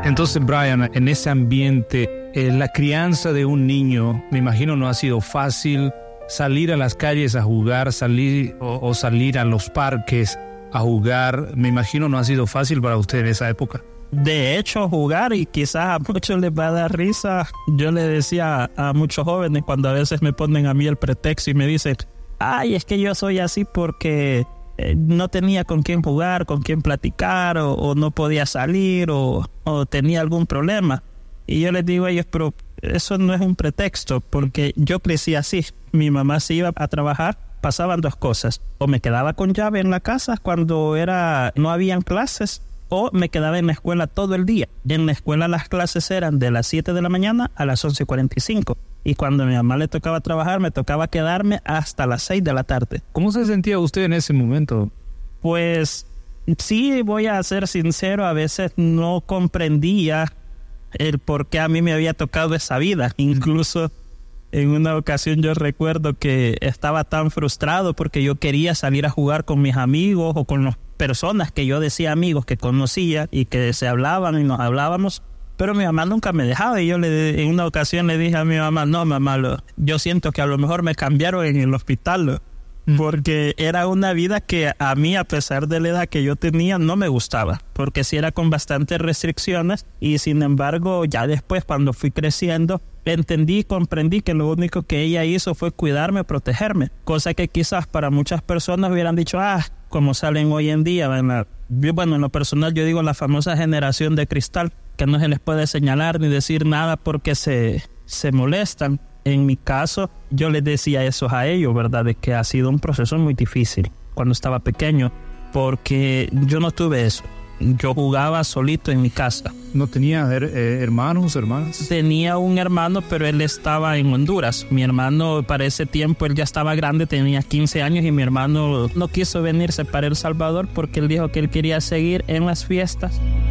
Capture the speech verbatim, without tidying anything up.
Entonces, Brian, en ese ambiente, eh, la crianza de un niño, me imagino no ha sido fácil. Salir a las calles a jugar, salir o, o salir a los parques a jugar, me imagino no ha sido fácil para usted en esa época. De hecho, jugar, y quizás a muchos les va a dar risa, yo le decía a, a muchos jóvenes cuando a veces me ponen a mí el pretexto y me dicen, ay, es que yo soy así porque eh, no tenía con quién jugar, con quién platicar, o, o no podía salir, o, o tenía algún problema. Y yo les digo a ellos, pero eso no es un pretexto, porque yo crecí así. Mi mamá se iba a trabajar, pasaban dos cosas. O me quedaba con llave en la casa cuando era no habían clases, o me quedaba en la escuela todo el día. En la escuela las clases eran de las siete de la mañana a las once cuarenta y cinco. Y cuando a mi mamá le tocaba trabajar, me tocaba quedarme hasta las seis de la tarde. ¿Cómo se sentía usted en ese momento? Pues sí, voy a ser sincero, a veces no comprendía el por qué a mí me había tocado esa vida. Incluso en una ocasión yo recuerdo que estaba tan frustrado porque yo quería salir a jugar con mis amigos o con las personas que yo decía amigos que conocía y que se hablaban y nos hablábamos, pero mi mamá nunca me dejaba. Y yo le, en una ocasión le dije a mi mamá, no mamá, lo, yo siento que a lo mejor me cambiaron en el hospital, lo, porque era una vida que a mí, a pesar de la edad que yo tenía, no me gustaba, porque sí era con bastantes restricciones. Y sin embargo, ya después, cuando fui creciendo, entendí y comprendí que lo único que ella hizo fue cuidarme, protegerme, cosa que quizás para muchas personas hubieran dicho, ah, como salen hoy en día, ¿verdad? Bueno, en lo personal yo digo la famosa generación de cristal, que no se les puede señalar ni decir nada porque se, se molestan. En mi caso, yo les decía eso a ellos, ¿verdad? De que ha sido un proceso muy difícil cuando estaba pequeño, porque yo no tuve eso. Yo jugaba solito en mi casa. ¿No tenía her- eh, hermanos, hermanas? Tenía un hermano, pero él estaba en Honduras. Mi hermano, para ese tiempo, él ya estaba grande, tenía quince años, y mi hermano no quiso venirse para El Salvador porque él dijo que él quería seguir en las fiestas